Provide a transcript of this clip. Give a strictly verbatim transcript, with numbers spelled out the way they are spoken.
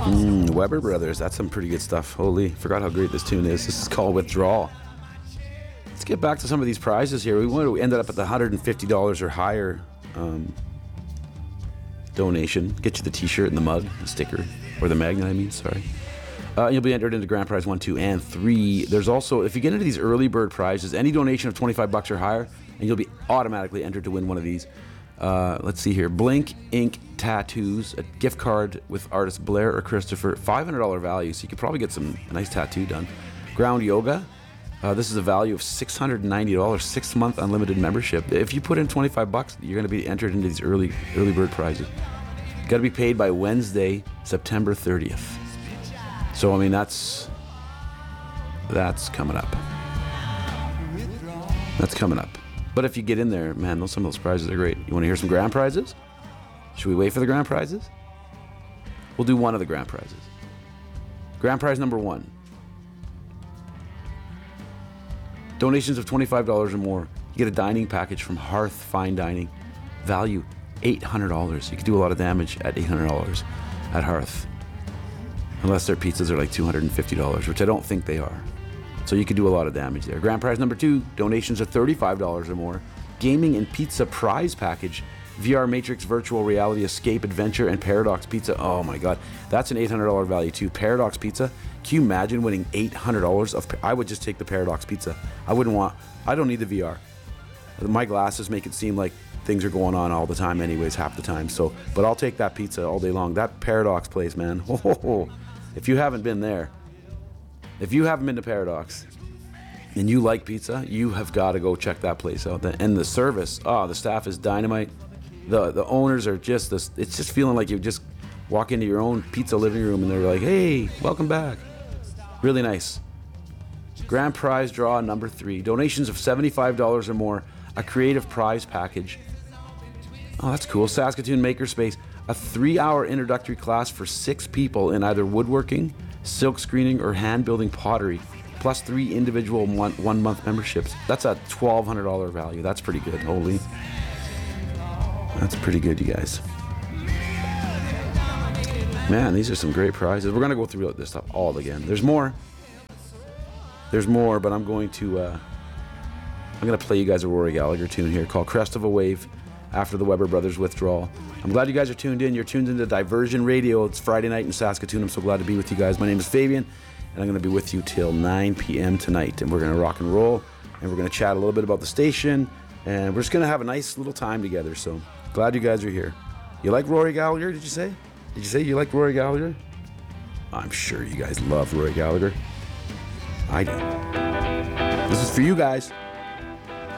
Mm, Weber Brothers, that's some pretty good stuff. Holy, forgot how great this tune is. This is called Withdrawal. Let's get back to some of these prizes here. We wanted, we ended up at the one hundred fifty dollars or higher um, donation. Get you the t-shirt and the mug, the sticker, or the magnet, I mean, sorry. Uh, you'll be entered into grand prize one, two, and three. There's also, if you get into these early bird prizes, any donation of twenty-five bucks or higher, and you'll be automatically entered to win one of these. Uh, let's see here. Blink Ink Tattoos, a gift card with artists Blair or Christopher, five hundred dollars value, so you could probably get some nice tattoo done. Ground Yoga, uh, this is a value of six hundred ninety dollars, six-month unlimited membership. If you put in twenty-five bucks, you're going to be entered into these early early bird prizes. Got to be paid by Wednesday, September thirtieth. So, I mean, that's that's coming up. That's coming up. But if you get in there, man, those, some of those prizes are great. You want to hear some grand prizes? Should we wait for the grand prizes? We'll do one of the grand prizes. Grand prize number one. Donations of twenty-five dollars or more. You get a dining package from Hearth Fine Dining. Value eight hundred dollars. You can do a lot of damage at eight hundred dollars at Hearth. Unless their pizzas are like two hundred fifty dollars, which I don't think they are. So you could do a lot of damage there. Grand prize number two, donations of thirty-five dollars or more. Gaming and pizza prize package. V R Matrix Virtual Reality Escape Adventure and Paradox Pizza. Oh my God. That's an eight hundred dollars value too. Paradox Pizza. Can you imagine winning eight hundred dollars of... I would just take the Paradox Pizza. I wouldn't want... I don't need the V R. My glasses make it seem like things are going on all the time anyways, half the time. So, but I'll take that pizza all day long. That Paradox place, man. Oh, if you haven't been there, if you haven't been to Paradox and you like pizza, you have got to go check that place out. And the service, oh, the staff is dynamite. The the owners are just this. It's just feeling like you just walk into your own pizza living room and they're like, "Hey, welcome back." Really nice. Grand prize draw number three. Donations of seventy-five dollars or more. A creative prize package. Oh, that's cool. Saskatoon Makerspace. A three-hour introductory class for six people in either woodworking, silk screening, or hand-building pottery. Plus three individual one, one-month memberships. That's a twelve hundred dollars value. That's pretty good. Holy. That's pretty good, you guys. Man, these are some great prizes. We're going to go through this stuff all again. There's more. There's more, but I'm going to uh, I'm going to play you guys a Rory Gallagher tune here called Crest of a Wave after the Weber Brothers Withdrawal. I'm glad you guys are tuned in. You're tuned into Diversion Radio. It's Friday night in Saskatoon. I'm so glad to be with you guys. My name is Fabian, and I'm going to be with you till nine p.m. tonight. And we're going to rock and roll, and we're going to chat a little bit about the station, and we're just going to have a nice little time together. So glad you guys are here. You like Rory Gallagher, did you say? Did you say you like Rory Gallagher? I'm sure you guys love Rory Gallagher. I do. This is for you guys.